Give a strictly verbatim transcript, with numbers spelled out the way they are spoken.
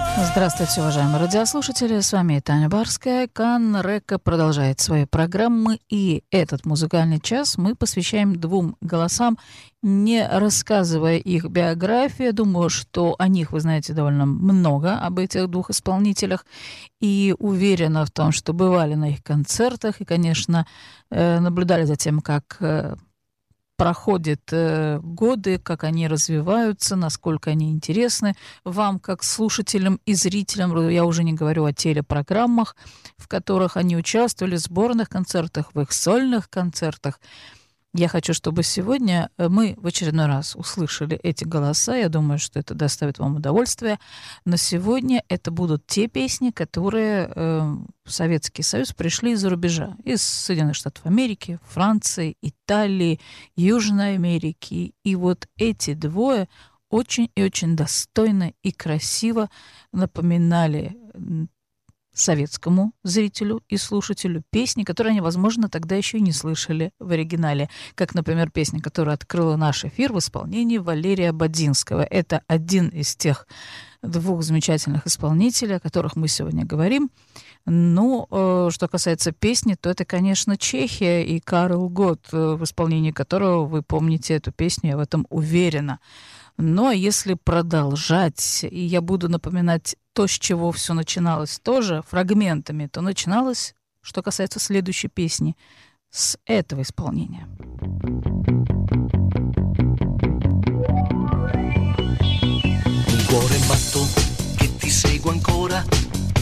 Здравствуйте, уважаемые радиослушатели, с вами Таня Барская. Кан Река продолжает свои программы, и этот музыкальный час мы посвящаем двум голосам, не рассказывая их биографию. Думаю, что о них вы знаете довольно много, об этих двух исполнителях, и уверена в том, что бывали на их концертах, и, конечно, наблюдали за тем, как проходят э, годы, как они развиваются, насколько они интересны вам, как слушателям и зрителям. Я уже не говорю о телепрограммах, в которых они участвовали, в сборных концертах, в их сольных концертах. Я хочу, чтобы сегодня мы в очередной раз услышали эти голоса. Я думаю, что это доставит вам удовольствие. Но сегодня это будут те песни, которые э, в Советский Союз пришли из-за рубежа. Из Соединенных Штатов Америки, Франции, Италии, Южной Америки. И вот эти двое очень и очень достойно и красиво напоминали советскому зрителю и слушателю песни, которые они, возможно, тогда еще и не слышали в оригинале. Как, например, песня, которая открыла наш эфир в исполнении Валерия Бадинского. Это один из тех двух замечательных исполнителей, о которых мы сегодня говорим. Ну, э, что касается песни, то это, конечно, Чехия и Карл Гот, э, в исполнении которого вы помните эту песню, я в этом уверена. Но если продолжать, и я буду напоминать то, с чего все начиналось тоже, фрагментами, то начиналось, что касается следующей песни, с этого исполнения. Un cuore matto che ti segue ancora,